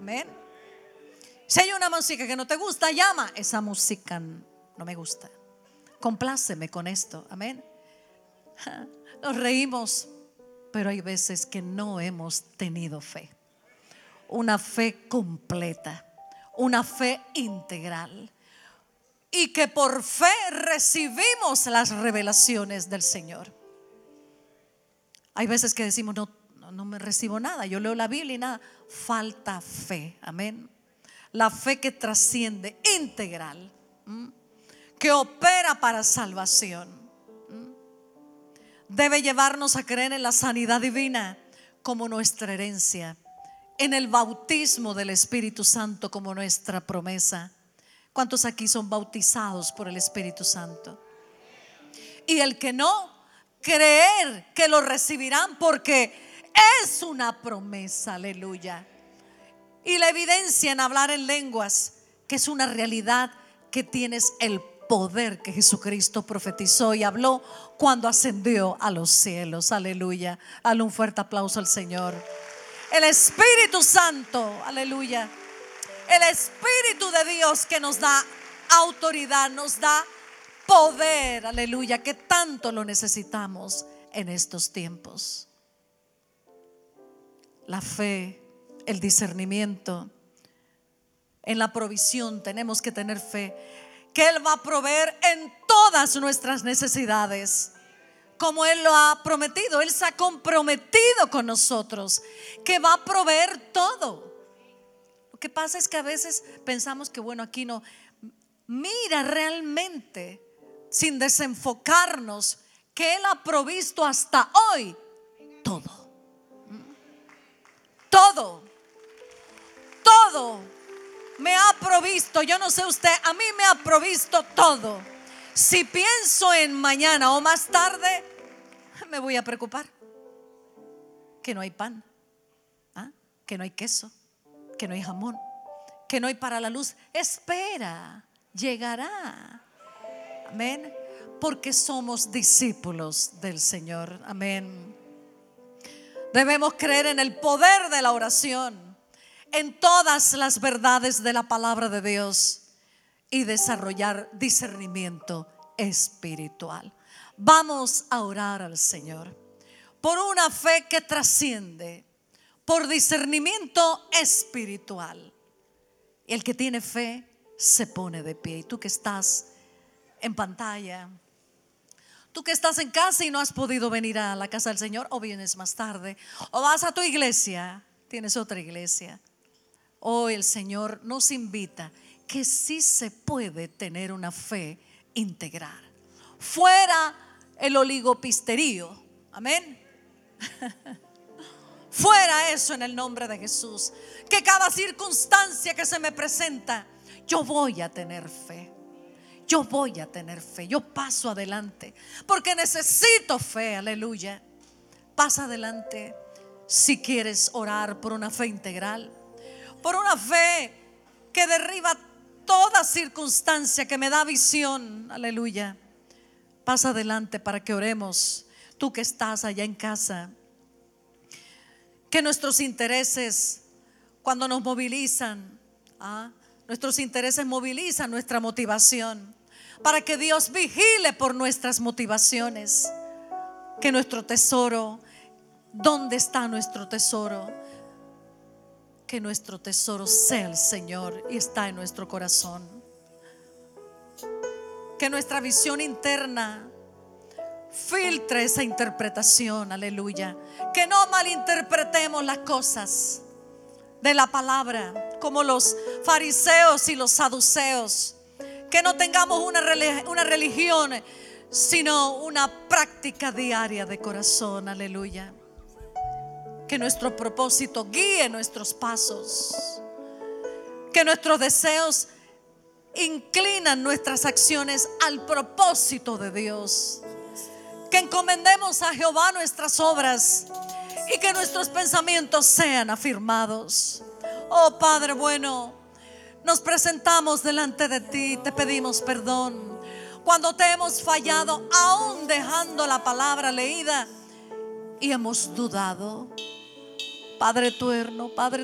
Amén. Si hay una música que no te gusta, llama: esa música no me gusta, compláceme con esto. Amén. Nos reímos, pero hay veces que no hemos tenido fe, una fe completa, una fe integral, y que por fe recibimos las revelaciones del Señor. Hay veces que decimos: no me recibo nada, yo leo la Biblia y nada. Falta fe. Amén. La fe que trasciende, integral, que opera para salvación, debe llevarnos a creer en la sanidad divina como nuestra herencia, en el bautismo del Espíritu Santo como nuestra promesa. ¿Cuántos aquí son bautizados por el Espíritu Santo? Y el que no, creer que lo recibirán, porque es una promesa. Aleluya. Y la evidencia en hablar en lenguas, que es una realidad, que tienes el poder que Jesucristo profetizó y habló cuando ascendió a los cielos. Aleluya. Dale un fuerte aplauso al Señor. El Espíritu Santo, aleluya, el Espíritu de Dios que nos da autoridad, nos da poder, aleluya, que tanto lo necesitamos en estos tiempos. La fe, el discernimiento, en la provisión tenemos que tener fe, que Él va a proveer en todas nuestras necesidades, como Él lo ha prometido. Él se ha comprometido con nosotros que va a proveer todo. Lo que pasa es que a veces pensamos que bueno, aquí no. Mira realmente, sin desenfocarnos, que Él ha provisto hasta hoy todo. Todo me ha provisto. Yo no sé usted, a mí me ha provisto todo. Si pienso en mañana o más tarde, me voy a preocupar. Que no hay pan, que no hay queso, que no hay jamón, que no hay para la luz. Espera, llegará. Amén. Porque somos discípulos del Señor. Amén. Debemos creer en el poder de la oración, en todas las verdades de la palabra de Dios, y desarrollar discernimiento espiritual. Vamos a orar al Señor por una fe que trasciende, por discernimiento espiritual. El que tiene fe se pone de pie. Y tú que estás en pantalla, tú que estás en casa y no has podido venir a la casa del Señor, o vienes más tarde, o vas a tu iglesia, tienes otra iglesia, hoy el Señor nos invita que sí se puede tener una fe integral. Fuera el oligopisterío. Amén. Fuera eso en el nombre de Jesús. Que cada circunstancia que se me presenta, yo voy a tener fe. Yo voy a tener fe. Yo paso adelante porque necesito fe. Aleluya. Pasa adelante si quieres orar por una fe integral, por una fe que derriba toda circunstancia, que me da visión. Aleluya. Pasa adelante para que oremos. Tú que estás allá en casa, que nuestros intereses, cuando nos movilizan, nuestros intereses movilizan nuestra motivación, para que Dios vigile por nuestras motivaciones. Que nuestro tesoro, ¿dónde está nuestro tesoro? Que nuestro tesoro sea el Señor y está en nuestro corazón. Que nuestra visión interna filtre esa interpretación. Aleluya. Que no malinterpretemos las cosas de la palabra como los fariseos y los saduceos. Que no tengamos una religión, sino una práctica diaria de corazón. Aleluya. Que nuestro propósito guíe nuestros pasos. Que nuestros deseos inclinan nuestras acciones al propósito de Dios. Que encomendemos a Jehová nuestras obras y que nuestros pensamientos sean afirmados. Oh Padre bueno, nos presentamos delante de ti, te pedimos perdón cuando te hemos fallado, aún dejando la palabra leída y hemos dudado. Padre eterno, Padre